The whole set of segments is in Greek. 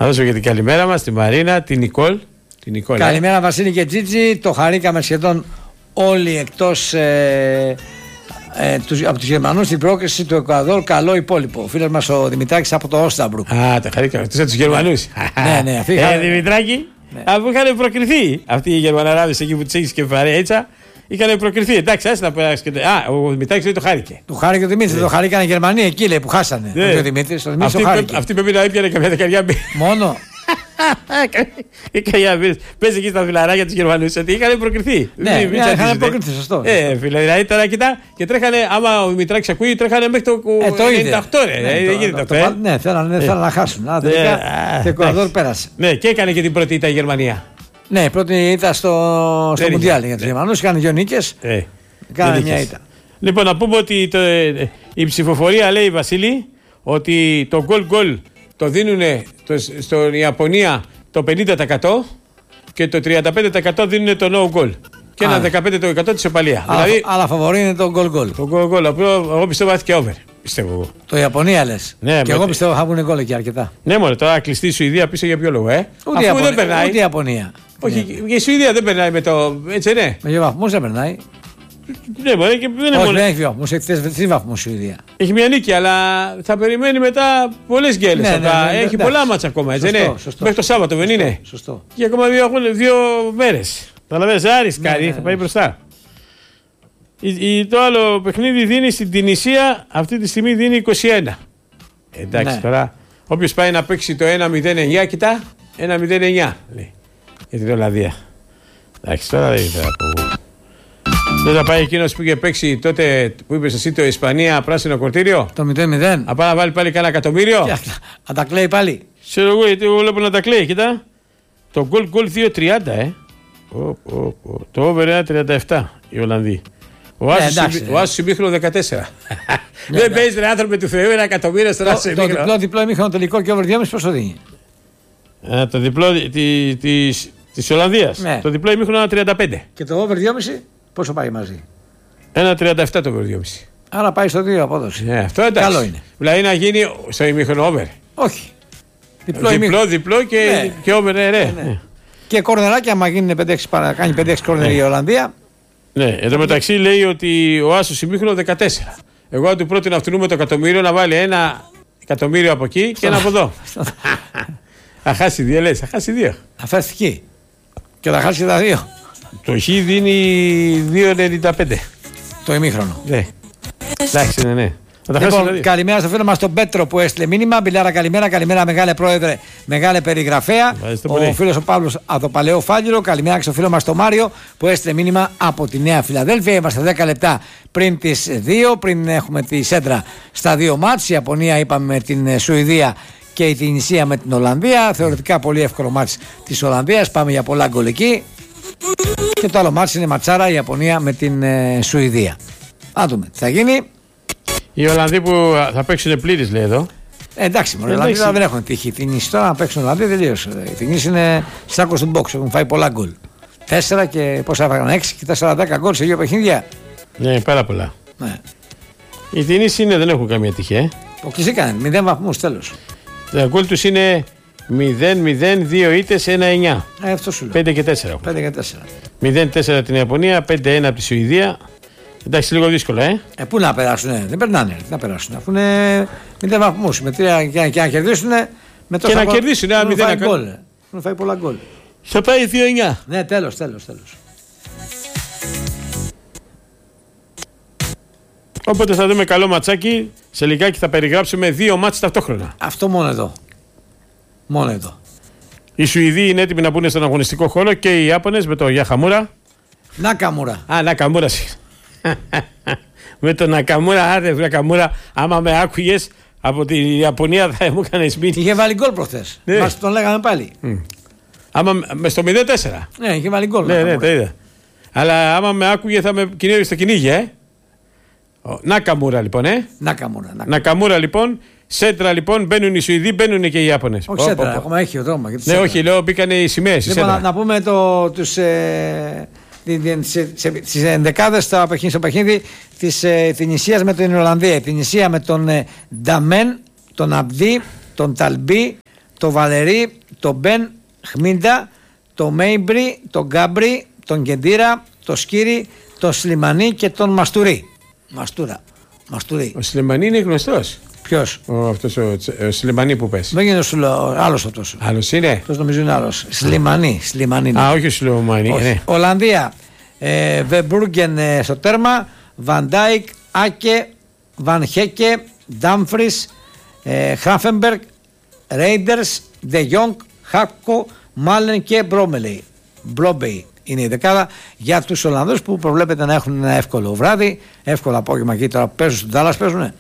Να δώσω και την καλημέρα μας, τη Μαρίνα, την Νικόλ. Καλημέρα Βασίλη και Τζίτζι. Το χαρήκαμε σχεδόν όλοι εκτός από τους Γερμανούς στην πρόκριση του Εκουαδόρ. Καλό υπόλοιπο. Ο φίλος μας ο Δημητράκης από το Όσταμπρουκ. Α, τα χαρήκαμε. Αυτούς από τους Γερμανούς. Ναι, αυτοί Δημητράκη, αφού είχαν προκριθεί αυτοί οι Γερμαναράδες εκεί που τους έχεις και παρέτσα. Είχαν προκριθεί. Εντάξει, άσε να περάσει. Ο Δημητράκης λέει το χάρηκε. Του χάρηκε ο Δημήτρης. Το χαρήκανε οι Γερμανοί εκεί λέει που χάσανε. Ο Δημήτρης. Αυτή πρέπει να έπιανε καμιά δεκαριά. Μόνο. Πες εκεί στα φιλαράκια τους Γερμανούς ότι είχαν προκριθεί. Ναι, είχαν προκριθεί, σωστό. Φίλε, δηλαδή τώρα κοιτά και τρέχανε, άμα ο Δημητράκης ακούει, τρέχανε μέχρι το 98. Ναι, θέλανε να χάσουν. Τελικά το Εκουαδόρ πέρασε. Ναι, και έκανε και την πρώτη ήττα η Γερμανία. Ναι, πρώτη ήττα στο Μουντιάλ για τους Γερμανούς. Είχαν 2 νίκες. Κάνανε μια ήττα. Λοιπόν, να πούμε ότι η ψηφοφορία λέει, Βασίλη, ότι το γκολ το δίνουν στην Ιαπωνία το 50% και το 35% δίνουν το no goal. Και ένα 15% της οπαλία. Αλλά φαβορεί είναι το goal. Το goal. Εγώ πιστεύω θα και over. Πιστεύω εγώ. Το Ιαπωνία λες. Ναι, και εγώ πιστεύω θα βγουν γκολ εκεί αρκετά. Ναι, μόνο τώρα κλειστή η Σουηδία πίσω για ποιο λόγο, Αφού δεν περνάει. Ούτε η Ιαπωνία. Όχι, και η Σουηδία δεν περνάει με το. Έτσι, ναι. Με 2 βαθμούς δεν περνάει. Ναι, μπορεί και δεν είναι μόνο. Όχι, δεν έχει 2 βαθμούς, έχει 3 βαθμούς Σουηδία. Έχει μια νίκη, αλλά θα περιμένει μετά πολλές γκέλες. Έχει πολλά μάτσα ακόμα, έτσι, ναι. Μέχρι το Σάββατο δεν είναι. Σωστό. Και ακόμα 2 μέρες. Θα λαβαίνεις Άρης κάτι, θα πάει μπροστά. Το άλλο παιχνίδι δίνει στην Τινησία, αυτή τη στιγμή δίνει 21. Εντάξει, τώρα, όποιος πάει να παίξει το 1-0-9, κοιτά, 1-0-9 λέει. Για την Ολλανδία. Εντάξει, τώρα δεν θα πω. Δεν θα πάει εκείνος που είχε παίξει τότε που είπες εσύ το Ισπανία πράσινο κορτήριο. Το 0-0. Να πάει να βάλει πάλι κανένα εκατομμύριο. Να τα κλαίει πάλι. Ξέρω εγώ γιατί εγώ βλέπω να τα κλαίει. Κοίτα. Το goal 2-30 Το over 1-37 οι Ολλανδοί. Ο Άσος ημίχρονο 14. Δεν παίζει ρε άνθρωποι του Θεού 1 εκατομμύριο στον Άσο ημίχρονο. Το διπλό ημίχρονο τελικό και over 2,5 πόσο δίνει. Το διπλό της Ολλανδίας. Το διπλό ημίχρονο 1-35. Και το over 2,5 πόσο πάει μαζί. 1,37 το over 2,5. Άρα πάει στο 2 απόδοση. Αυτό εντάξει. Καλό είναι. Δηλαδή να γίνει στο ημίχρονο over. Όχι. Διπλό και over, ναι. Και κορνεράκια, άμα γίνει 5-6, κάνει 5-6 κορνερ η Ολλανδία. Ναι, εδώ μεταξύ λέει ότι ο Άσος ημίχρονο 14. Εγώ θα του πρότεινα αυτού με το εκατομμύριο να βάλει 1 εκατομμύριο από εκεί και 1 από εδώ. Θα χάσει 2, λες, θα χάσει 2. Θα φέρει εκεί. Και θα χάσει τα 2. Το Χ δίνει 2,95. Το ημίχρονο. Ναι. Εντάξει, ναι. Λοιπόν, καλημέρα στο φίλο μας τον Πέτρο που έστειλε μήνυμα. Μπιλάρα, καλημέρα, μεγάλε πρόεδρε, μεγάλε περιγραφέα. Ο φίλος ο Παύλος από το Παλαιό Φάλιρο. Καλημέρα και στο φίλο μας τον Μάριο που έστειλε μήνυμα από τη Νέα Φιλαδέλφια. Είμαστε 10 λεπτά πριν τις 2, πριν έχουμε τη σέντρα στα 2 μάτς. Η Ιαπωνία είπαμε με την Σουηδία και η Τινησία με την Ολλανδία. Θεωρητικά πολύ εύκολο μάτς της Ολλανδίας. Πάμε για πολλά γκολ εκεί. Και το άλλο μάτς είναι ματσάρα η Ιαπωνία με την Σουηδία. Να δούμε τι θα γίνει. Οι Ολλανδοί που θα παίξουν πλήρης λέει εδώ. Εντάξει, οι Ολλανδοί δεν έχουν τύχη. Την ιστορία να παίξουν Ολλανδοί τελείωσε. Η Τινήση είναι σάκο του box. Έχουν φάει πολλά γκολ. 4 και πόσα έφαγαν, 6 και 4-10 γκολ σε 2 παιχνίδια. Ναι, πάρα πολλά. Ναι. Οι Τινήσοι δεν έχουν καμία τύχη. Αποκλειστήκαν 0 βαθμούς τέλος. Τα γκολ τους είναι 0-0, 2 ήττες, 1-9. Αυτό σου λέω. 5 και 4. 5 και 4. 0-4 την Ιαπωνία, 5-1 από τη Σουηδία. Εντάξει, λίγο δύσκολο, Πού να περάσουν, δεν περνάνε. Να περάσουν. Αφού είναι 0 βαθμούς. Με 3 και να κερδίσουν. Με και να κερδίσουν, ένα 0 γκολ. Έχουν φάει πολλά γκολ. Θα πάει 2-9. Ναι, τέλος. Οπότε θα δούμε καλό ματσάκι. Σε λιγάκι θα περιγράψουμε 2 μάτς ταυτόχρονα. Αυτό μόνο εδώ. Οι Σουηδοί είναι έτοιμοι να μπουν στον αγωνιστικό χώρο και οι Ιάπωνες με το Γιαχαμούρα. Νακαμούρα. Νακαμούρα. Με τον Νακαμούρα, άμα με άκουγες από την Ιαπωνία θα μου έκανες μήνυμα. Είχε βάλει γκολ προχθές. Μας τον λέγαμε πάλι. Άμα στο 0-4. Ναι, είχε βάλει γκολ. Ναι, το είδα. Αλλά άμα με άκουγε θα με κυνήγε στο κυνήγι, Νακαμούρα λοιπόν, Νακαμούρα λοιπόν. Σέντρα λοιπόν, μπαίνουν οι Σουηδοί, μπαίνουν και οι Ιάπωνες. Όχι σέντρα, ακόμα έχει ο δρόμο. Ναι, όχι, λέω μπήκανε οι σημαίες. Λοιπόν, να πούμε τις ενδεκάδες στο παιχνίδι της Τινησίας με την Ολλανδία. Η Τινησία με τον Νταμέν, τον Αμπδί, τον Ταλμπί, το Βαλερί, τον Μπεν Χμίντα, το Μέιμπρι, τον Γκάμπρι, τον Κεντήρα, το Σκύρι, τον Σλιμανί και τον Μαστουρί. Μαστουρί. Ο Σλιμανί είναι γνωστός. Ποιος? Αυτός ο Σλιμανί που πες. Δεν είναι άλλος αυτός. Άλλος είναι. Αυτός νομίζω είναι άλλος. Σλιμανί. Α, όχι ο Σλιμανί. Ναι. Ολλανδία. Βεμπρούγκεν στο τέρμα. Βαντάικ, Άκε, Βαν Χέκε, Ντάμφρις, Χράφενμπεργκ, Ρέιντερς, Δε Γιόγκ, Χάκο, Μάλεν και Μπρόμπεϊ. Είναι η δεκάδα για τους Ολλανδούς που προβλέπεται να έχουν ένα εύκολο βράδυ, εύκολο απόγευμα. Και τώρα παίζουν στον Τάλλας,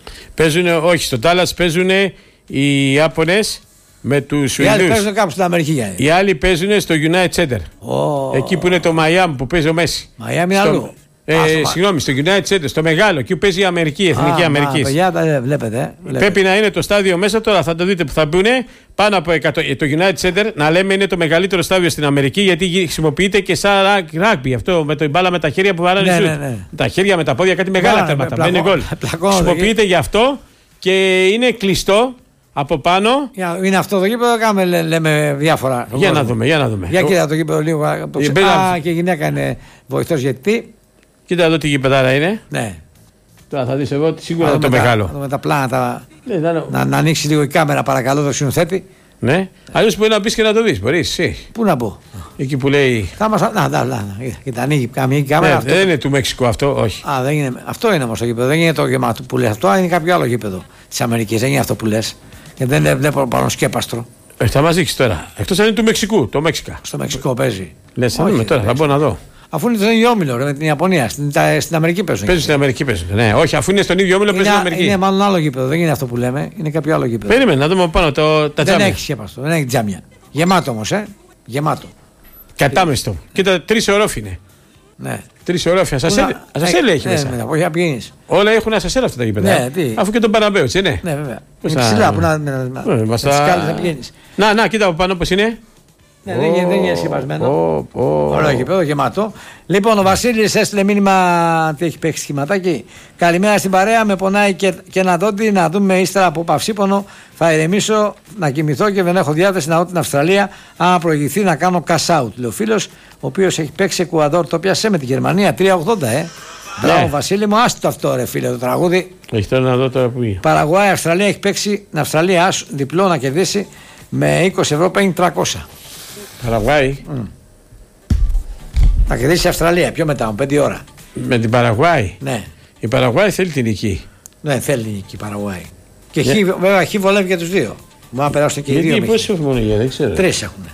όχι, στον Τάλλας παίζουν οι Ιάπωνες με τους Σουηδούς. Οι άλλοι παίζουν κάπου στην Αμερική. Οι άλλοι παίζουν στο United Center. Εκεί που είναι το Μαϊάμι που παίζει ο Μέση. Μαϊάμι αλλού. Συγγνώμη, στο United Center, στο μεγάλο, εκεί που παίζει η Αμερική, η Εθνική Αμερική. Βλέπετε. Πρέπει να είναι το στάδιο μέσα, τώρα θα το δείτε που θα μπουν πάνω από 100. Το United Center, να λέμε, είναι το μεγαλύτερο στάδιο στην Αμερική, γιατί χρησιμοποιείται και σαν ράγμπι. Αυτό με το μπάλα με τα χέρια που βαράνε σουτ. Με τα χέρια, με τα πόδια, κάτι μεγάλα τέρματα. Δεν είναι γκολ. Χρησιμοποιείται γι' αυτό και είναι κλειστό. Από πάνω. Είναι αυτό το γήπεδο, λέμε διάφορα. Για να δούμε. Για κοίτα το γήπεδο λίγο. Και η γυναίκα είναι βοηθός γιατί. Κοίτα εδώ τι γήπεδάρα είναι. Ναι. Τώρα θα δεις εγώ σίγουρα είναι το μεγάλο. Με τα πλάνα. Να ανοίξει λίγο η κάμερα, παρακαλώ, το συνοθέτη. Ναι. Αλλιώς μπορεί να μπεις και να το δεις. Μπορείς. Πού να μπω? Εκεί που λέει. Κοίτα, ανοίγει η κάμερα. Δεν είναι του Μεξικού αυτό, όχι. Δεν είναι. Αυτό είναι όμως το γήπεδο. Δεν είναι το γεμάτο που λες. Αυτό είναι κάποιο άλλο γήπεδο της Αμερικής. Δεν είναι αυτό που λες. Και δεν βλέπω πάνω σκέπαστρο. Θα μας δείξει τώρα. Εκτός αν είναι του Μεξικού, το Μέξικα. Στο Μεξικό παίζει. Λες, θα δούμε τώρα, θα μπορώ να δω. Αφού είναι στον ίδιο όμιλο με την Ιαπωνία, στην Αμερική παίζουν. Παίζουν στην Αμερική παίζουν. Ναι, όχι, αφού είναι στον ίδιο όμιλο παίζουν στην Αμερική. Είναι μάλλον άλλο γήπεδο, δεν είναι αυτό που λέμε, είναι κάποιο άλλο γήπεδο. Περίμενε να δούμε πάνω τα τζάμια. Δεν έχει σκέπαστο, δεν έχει τζάμια. Γεμάτο όμως, γεμάτο. Κατάμεστο. Κοίτα, 3 ορόφοι είναι. Ναι. 3 ορόφια. Ασασέλ έχει μέσα. Όλα έχουν ασασέλ αυτά τα γήπεδα. Αφού και τον Μπερναμπέου, έτσι, ναι. Ναι, βέβαια. Είναι ψηλά που να σκάλεις να πηγαίνεις. Να, κοίτα από πάνω πώς είναι. Ναι, δεν είναι σχηματισμένο. Ωραίο γήπεδο, γεμάτο. Λοιπόν, ο Βασίλης έστειλε μήνυμα ότι έχει παίξει σχηματάκι. Καλημέρα στην παρέα. Με πονάει και ένα δόντι. Να δούμε ύστερα από παυσίπονο. Θα ηρεμήσω, να κοιμηθώ και δεν έχω διάθεση να δω την Αυστραλία. Αν προηγηθεί να κάνω cash out. Λέει ο φίλος, ο οποίος έχει παίξει Εκουαδόρ. Το πιάσε με τη Γερμανία 3-80, Μπράβο, Βασίλη μου, άστο αυτό ρε φίλε το τραγούδι. Έχει τώρα να δω τώρα που είναι. Παραγουάη, Αυστραλία έχει παίξει. Την Αυστραλία διπλό να κερδίσει. Με 20 ευρώ παίρνει 300. Παραγουάη. Θα κερδίσει η Αυστραλία πιο μετά, 5 ώρα. Με την Παραγουάη. Ναι. Η Παραγουάη θέλει την νική. Ναι, θέλει την νική η Παραγουάη. Και βέβαια χ βολεύει για τους δύο. Μπορεί να περάσουν και οι δύο. Πόσοι έχουν μόνο για, δεν ξέρω. 3 έχουν.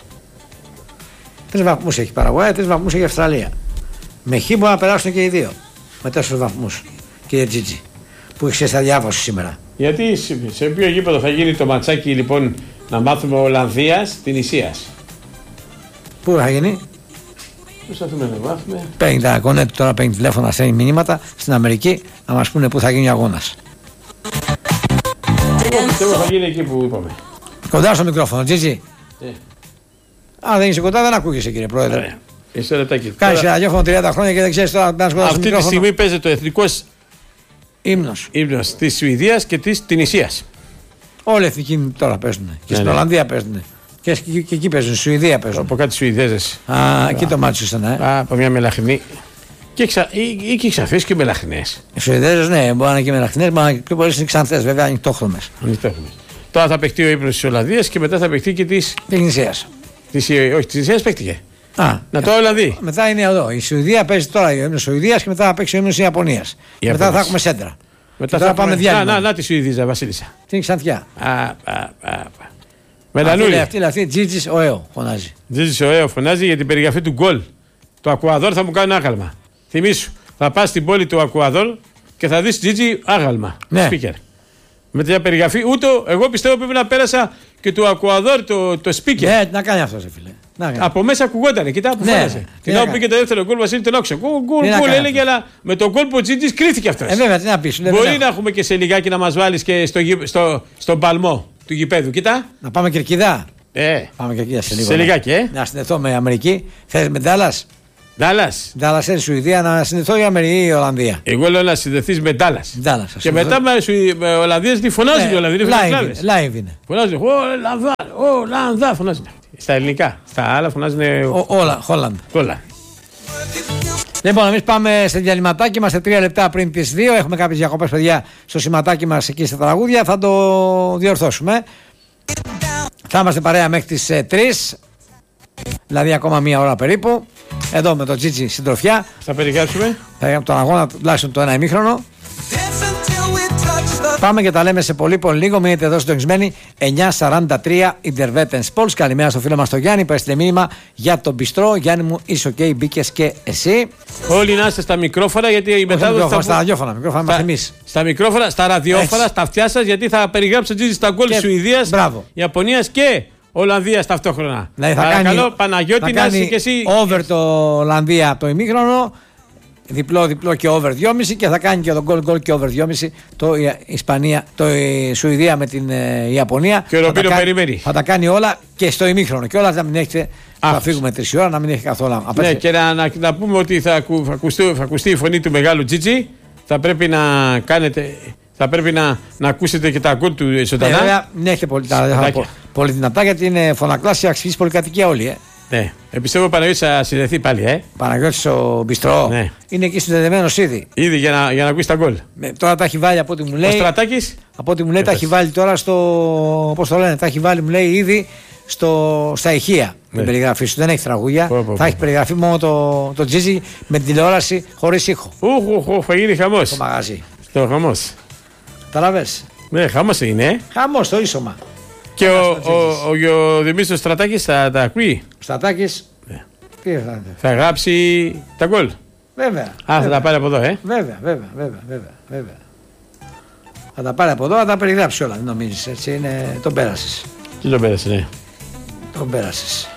3 βαθμούς έχει η Παραγουάη, 3 βαθμούς έχει η Αυστραλία. Με χ μπορεί να περάσουν και οι δύο. Με 4 βαθμούς. Κύριε Τζίτζι. Που έχει στα διάβαση σήμερα. Γιατί σε ποιο γήπεδο θα γίνει το ματσάκι λοιπόν να μάθουμε Ολλανδίας την Ισίας. Πού θα γίνει? Προσπαθούμε να μάθουμε. Παίρνει τα κονέτ τώρα, παίρνει τηλέφωνα, στέλνει μηνύματα στην Αμερική να μας πούνε πού θα γίνει ο αγώνας. Πιστεύω θα γίνει εκεί που είπαμε. Κοντά στο μικρόφωνο, Τζίτζι. Αν δεν είσαι κοντά, δεν ακούγεσαι κύριε Πρόεδρε. Είσαι λεπτάκι. Κάνεις ραδιόφωνο 30 χρόνια και δεν ξέρεις τώρα να σκοτάς το μικρόφωνο. Αυτή τη στιγμή παίζει το εθνικός ύμνος της Σουηδίας και της Τινησίας. Όλοι οι εθνικοί τώρα παίζουν. Και στην Ολλανδία παίζουν. Και εκεί παίζουν, στη Σουηδία παίζουν. Από κάτι Σουηδέζες. Εκεί το μάτσο ήταν. Από μια μελαχρινή. Ή και ξαφές και μελαχρινές. Οι Σουηδέζες, ναι, μπορεί να είναι και μελαχρινές, μπορεί να είναι πιο πολλές ξανθές, βέβαια ανοιχτόχρωμες. Τώρα θα παιχτεί ο ύμνος της Ολλανδίας και μετά θα παιχτεί και της Νησίας. Όχι, της Νησίας παίχτηκε. Να το Ολλανδί. Μετά είναι εδώ. Η Σουηδία παίζει τώρα ο ύμνος της Σουηδίας και μετά θα παίξει ο ύμνος της Ιαπωνίας. Μετά θα έχουμε σέντρα. Μετά θα πάμε διάλειμμα. Να τη Σουηδίζα, Βασίλισσα. Την Ξαντιά. Μελανούλη. Αυτή Τζίτζις ο ΕΟ φωνάζει. Τζίτζις ο ΕΟ φωνάζει για την περιγραφή του γκολ. Το Ακουαδόρ θα μου κάνει άγαλμα. Θυμήσου, θα πας στην πόλη του Ακουαδόρ και θα δεις Τζίτζι άγαλμα. Ναι. Speaker. Με την περιγραφή, ούτε εγώ πιστεύω πρέπει να πέρασα και του Ακουαδόρ το speaker. Ναι, να κάνει αυτό, φίλε. Από μέσα ακουγότανε, κοιτά που φώνασε. Την ώρα που πήγε το δεύτερο γκολ, Βασίλη τον άκουσε. Γκολ έλεγε, αλλά με τον γκολ που ο Τζίτζις κρίθηκε αυτό. Βέβαια, τι να πεις. Μπορεί να έχουμε και σε λιγάκι να μας βάλεις και στον παλμό του γηπέδου, κοιτά. Να πάμε Κερκίδα. Πάμε Κερκίδα σε λίγο. Σε λιγάκι, Να συνδεθώ με Αμερική. Θέλετε με Ντάλλας. Ντάλλας είναι Σουηδία, να συνδεθώ για μερική Ολλανδία. Εγώ λέω να συνδεθείς με Ντάλλας. Και μετά με Ολλανδίες τι φωνάζουν οι Ολλανδοί. Live είναι. Φωνάζουν. Ολλανδά φωνάζουν. Στα ελληνικά. Στα άλλα φωνάζουν. Χόλαντ. Λοιπόν, εμείς πάμε σε διαλυματάκι μας σε 3 λεπτά πριν τις 2. Έχουμε κάποιες διακοπές, παιδιά, στο σηματάκι μας εκεί στα τραγούδια. Θα το διορθώσουμε. Θα είμαστε παρέα μέχρι τις 3. Δηλαδή ακόμα μία ώρα περίπου. Εδώ με τον Τζίτζι συντροφιά. Θα περιγράψουμε. Θα κάνουμε τον αγώνα τουλάχιστον το 1 ημίχρονο. Πάμε και τα λέμε σε πολύ λίγο. Μείνετε εδώ συντονισμένοι. 9:43 Intervetten Sports. Καλημέρα στο φίλο μας τον Γιάννη που έστειλε μήνυμα για τον Μπιστρό. Γιάννη μου, είσαι OK, μπήκες και εσύ. Όλοι να είστε στα μικρόφωνα γιατί η μετάδοση. Στα ραδιόφωνα, μικρόφωνα είμαστε εμείς. Στα μικρόφωνα, στα ραδιόφωνα, στα αυτιά σας, γιατί θα περιγράψει ο Τζίτζι στα γκολ Σουηδίας, Ιαπωνίας και Ολλανδίας ταυτόχρονα. Δηλαδή Παρακαλώ, Παναγιώτη, να είσαι και εσύ. Over το Ολλανδία από το ημίχρονο. Διπλό και over 2,5 και θα κάνει και τον γκολ και over 2,5 η Σουηδία με την Ιαπωνία. Και ο Ρομπίνο περιμένει. Θα τα κάνει όλα και στο ημίχρονο. Και όλα να μην έχετε. Θα φύγουμε 3 ώρα, να μην έχει καθόλου. Ναι, και να πούμε ότι θα ακουστεί η φωνή του μεγάλου Τζίτζι. Θα πρέπει να κάνετε. Θα πρέπει να ακούσετε και τα γκολ του ζωντανά. Βέβαια, μην έχετε πολύ δυνατά γιατί είναι φωνακλάσια αξιής πολυκατοικία όλοι. Ναι. Πιστεύω ο Παναγιώτης θα συνδεθεί πάλι. Παναγιώτης ο Μπιστρό. Ναι. Είναι εκεί συνδεδεμένος ήδη. Ήδη για να ακούσει τα γκολ. Τώρα τα έχει βάλει από ό,τι μου λέει. Ο Στρατάκης. Από ό,τι μου λέει τα έχει βάλει τώρα στο. Πώς το λένε, τα έχει βάλει μου λέει ήδη στα ηχεία. Ναι. Την περιγραφή σου. Δεν έχει τραγούδια. Θα έχει περιγραφεί μόνο το Τζίζι με την τηλεόραση χωρίς ήχο. Θα γίνει χαμός. Το μαγαζί. Το χαμός. Καταλαβες. Ναι, χαμός είναι. Χαμός το ίσωμα. Και ο Δημήτρης Στρατάκης θα τα ακούει. Ο Στρατάκης θα γράψει τα γκολ. Βέβαια. Θα τα πάρει από εδώ, Βέβαια. Θα τα πάρει από εδώ, θα τα περιγράψει όλα. Δεν νομίζεις, έτσι είναι. Τον πέρασες. Τι τον πέρασε, ναι. Τον πέρασες.